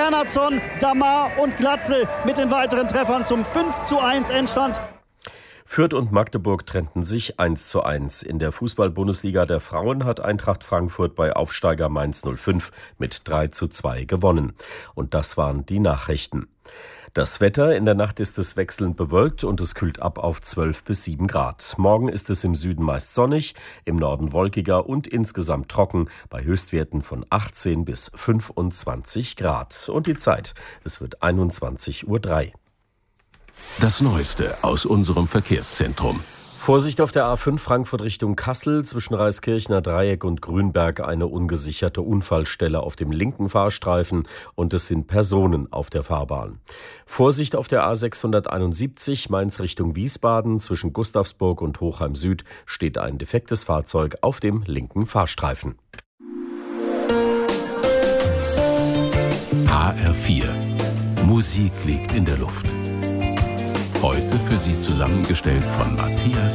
Bernhardsson, Damar und Glatzel mit den weiteren Treffern zum 5:1 Endstand. Fürth und Magdeburg trennten sich 1:1. In der Fußball-Bundesliga der Frauen hat Eintracht Frankfurt bei Aufsteiger Mainz 05 mit 3:2 gewonnen. Und das waren die Nachrichten. Das Wetter: In der Nacht ist es wechselnd bewölkt und es kühlt ab auf 12 bis 7 Grad. Morgen ist es im Süden meist sonnig, im Norden wolkiger und insgesamt trocken, bei Höchstwerten von 18 bis 25 Grad. Und die Zeit: es wird 21:03 Uhr. Das Neueste aus unserem Verkehrszentrum. Vorsicht auf der A5 Frankfurt Richtung Kassel, zwischen Reiskirchner Dreieck und Grünberg eine ungesicherte Unfallstelle auf dem linken Fahrstreifen und es sind Personen auf der Fahrbahn. Vorsicht auf der A671 Mainz Richtung Wiesbaden, zwischen Gustavsburg und Hochheim Süd steht ein defektes Fahrzeug auf dem linken Fahrstreifen. HR4. Musik liegt in der Luft. Heute für Sie zusammengestellt von Matthias